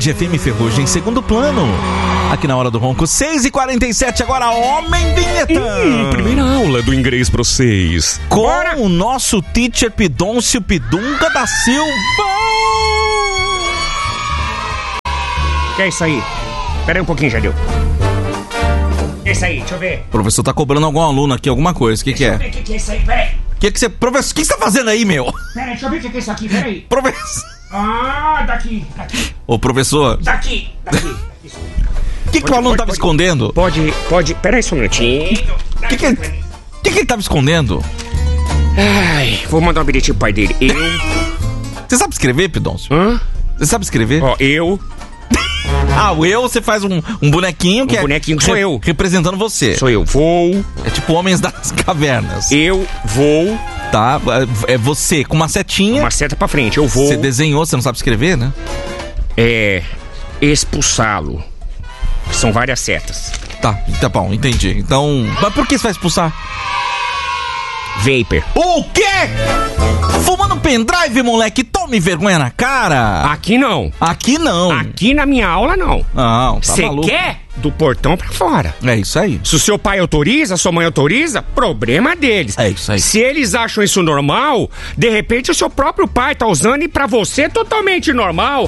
Band FM Ferrugem, segundo plano. Aqui na Hora do Ronco, 6h47, agora Homem Vinheta. Primeira aula do inglês pra vocês. Com o nosso teacher Pidôncio Pidunga da Silva. Que é isso aí? Pera aí um pouquinho, Jadil. Que é isso aí? Deixa eu ver. O professor tá cobrando algum aluno aqui, alguma coisa. O que é? O que é isso aí? Pera aí. Professor, o que você tá fazendo aí, meu? Pera aí, deixa eu ver o que é isso aqui. Pera aí. Professor. Daqui. Ô, professor. Daqui. O que o aluno tava escondendo? Pode. Pera aí só um minutinho. O que ele tava escondendo? Ai, vou mandar um bilhetinho pro pai dele. Você sabe escrever, Pidôncio? Você sabe escrever? Ó, eu. Você faz um bonequinho que bonequinho que sou eu. Representando você. Sou eu. Vou. É tipo Homens das Cavernas. Eu vou. Tá, é você com uma setinha. Uma seta pra frente, eu vou. Você desenhou, você não sabe escrever, né? Expulsá-lo. São várias setas. Tá bom, entendi. Então, mas por que você vai expulsar? Vapor. O quê? Fumando pendrive, moleque? Tome vergonha na cara. Aqui não. Aqui não. Aqui na minha aula não. Não, tá maluco. Você quer? Do portão pra fora. É isso aí. Se o seu pai autoriza, sua mãe autoriza, problema deles. É isso aí. Se eles acham isso normal, de repente o seu próprio pai tá usando e pra você é totalmente normal.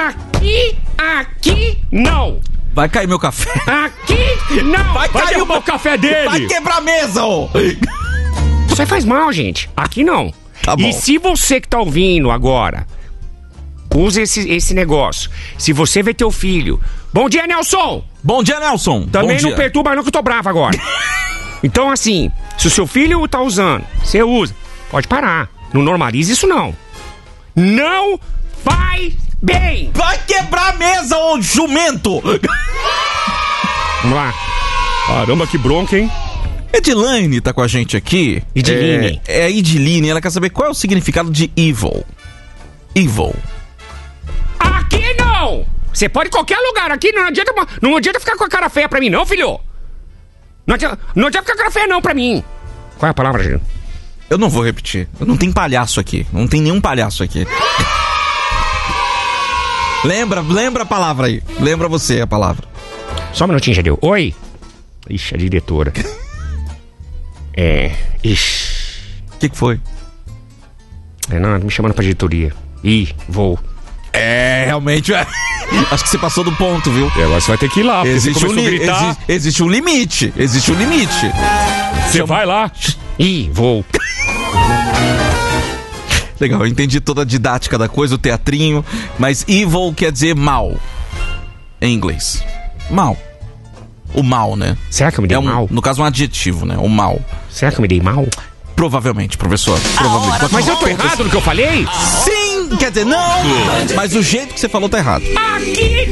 Aqui não. Vai cair meu café. Aqui não. Vai cair derrubar o café dele. Vai quebrar a mesa, ô. Isso aí faz mal, gente. Aqui não. Tá bom. E se você que tá ouvindo agora, usa esse negócio. Se você vê teu filho... Bom dia, Nelson! Bom dia, Nelson! Também Bom não dia. perturba não que eu tô bravo agora. Então assim, se o seu filho tá usando, você usa, pode parar. Não normalize isso não. Não faz bem! Vai quebrar a mesa, ô jumento! Vamos lá. Caramba, que bronca, hein? Edilaine tá com a gente aqui. Ediline. É a Ediline, ela quer saber qual é o significado de evil. Evil. Aqui não! Você pode em qualquer lugar, aqui não adianta ficar com a cara feia pra mim não, filho! Não adianta ficar com a cara feia não pra mim! Qual é a palavra, Gil? Eu não vou repetir. Não tem palhaço aqui. Não tem nenhum palhaço aqui. Lembra a palavra aí. Lembra você a palavra. Só um minutinho, Jadil. Oi! Ixi, a diretora. Ixi. O que foi? Não, me chamando pra diretoria. Vou. Realmente. Acho que você passou do ponto, viu? E agora você vai ter que ir lá, porque Existe você começou a gritar. Existe um limite. Existe um limite. Você vai lá. Vou. Legal, eu entendi toda a didática da coisa, o teatrinho. Mas evil quer dizer mal. Em inglês. Mal. O mal, né? Será que eu me dei mal? No caso, um adjetivo, né? O mal. Será que eu me dei mal? Provavelmente, professor. Provavelmente. Mas eu tô errado no que eu falei? Sim, quer dizer, não. Mas o jeito que você falou tá errado. Aqui